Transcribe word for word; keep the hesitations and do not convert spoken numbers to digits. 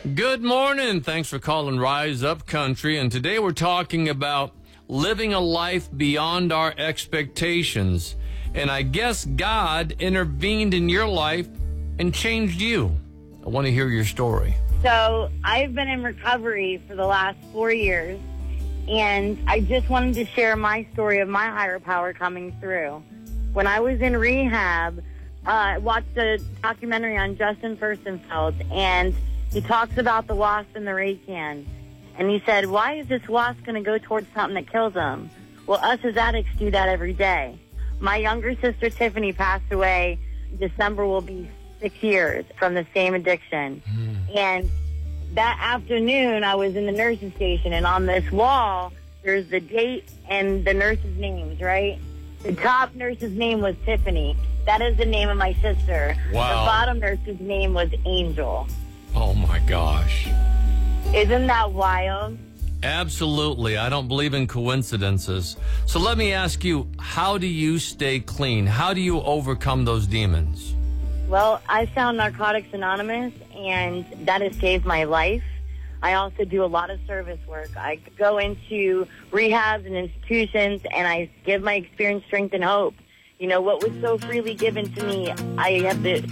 Good morning. Thanks for calling Rise Up Country. And today we're talking about living a life beyond our expectations. And I guess God intervened in your life and changed you. I want to hear your story. So I've been in recovery for the last four years, and I just wanted to share my story of my higher power coming through. When I was in rehab, uh, I watched a documentary on Justin Furstenfeld, and he talks about the wasp in the ray can. And he said, why is this wasp going to go towards something that kills him? Well, us as addicts do that every day. My younger sister, Tiffany, passed away. December will be six years from the same addiction. Mm. And that afternoon, I was in the nurse's station, and on this wall, there's the date and the nurse's names, right? The top nurse's name was Tiffany. That is the name of my sister. Wow. The bottom nurse's name was Angel. Oh, my gosh. Isn't that wild? Absolutely. I don't believe in coincidences. So let me ask you, how do you stay clean? How do you overcome those demons? Well, I found Narcotics Anonymous, and that has saved my life. I also do a lot of service work. I go into rehabs and institutions, and I give my experience strength and hope. You know, what was so freely given to me, I have the